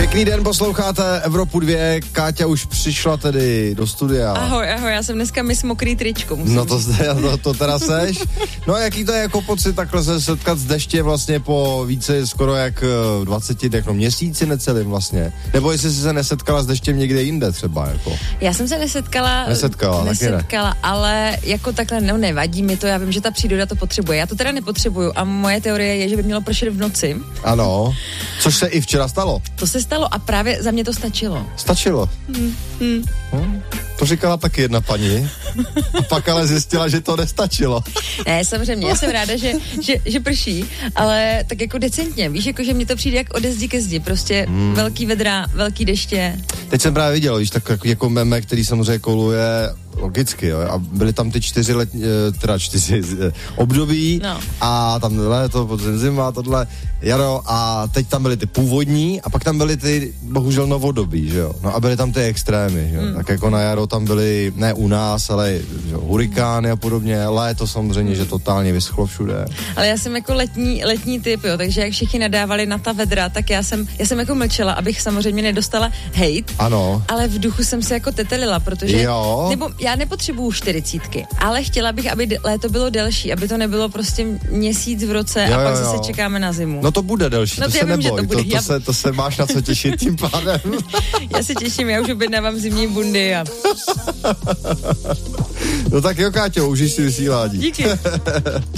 Pěkný den, posloucháte Evropu 2, Káťa už přišla tedy do studia. Ahoj, já jsem dneska Miss Mokrý tričko. No to teda seš. No a jaký to je jako pocit takhle se setkat s deštěm vlastně po více skoro jak 20 měsíci necelým vlastně? Nebo jestli jsi se nesetkala s deštěm někde jinde třeba jako? Já jsem se nesetkala, ale jako takhle nevadí mi to, já vím, že ta příroda to potřebuje. Já to teda nepotřebuju a moje teorie je, že by mělo pršet v noci. Ano, což se i včera stalo. To se stalo a právě za mě to stačilo. Stačilo? To říkala taky jedna paní. A pak ale zjistila, že to nestačilo. Ne, samozřejmě, já jsem ráda, že prší, ale tak jako decentně, víš, jako že mně to přijde jak ode zdi ke zdi, prostě velký vedra, velký deště. Teď jsem právě viděl, víš, tak jako meme, který samozřejmě koluje logicky, jo, a byly tam ty 4 období, no. A tam léto, podzim, zima, tohle jaro a teď tam byly ty původní a pak tam byly ty bohužel novodobí, že jo, no a byly tam ty extrémy, že jo, tak jako na jaro tam byly, ne u nás, ale že, hurikány a podobně, léto samozřejmě, že totálně vyschlo všude. Ale já jsem jako letní typ, jo, takže jak všichni nadávali na ta vedra, tak já jsem jako mlčela, abych samozřejmě nedostala hejt, ano. Ale v duchu jsem se jako tetelila, protože, jo. Nebo já nepotřebuju 40, ale chtěla bych, aby léto bylo delší, aby to nebylo prostě měsíc v roce a pak zase čekáme na zimu. No to bude delší, no to se neboj, to se máš na co těšit tím pádem. Já se těším, já už objednávám zimní bundy a... No tak jo, Káťo, užij si vysílání. Díky.